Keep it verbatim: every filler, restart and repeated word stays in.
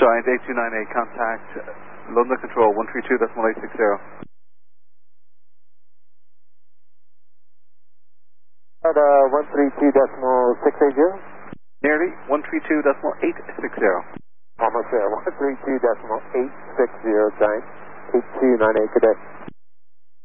Giant eight two nine eight, contact London Control one three two decimal eight six zero. At uh, one three two decimal six eight zero? Nearly, one three two decimal eight six zero. Almost there, one three two decimal eight six zero, Giant eight two nine eight, good day.